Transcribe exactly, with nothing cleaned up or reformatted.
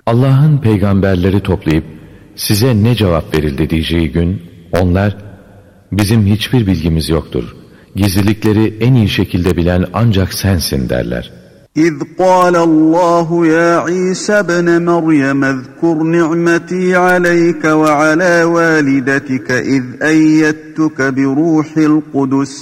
Allah'ın peygamberleri toplayıp size ne cevap verildi diyeceği gün onlar bizim hiçbir bilgimiz yoktur. Gizlilikleri en iyi şekilde bilen ancak sensin derler. İz qâlallâhu ya İsa ibne Meryem ezkur ni'metî aleyke ve alâ vâlidetike iz eyyettuke bi ruhil kudüs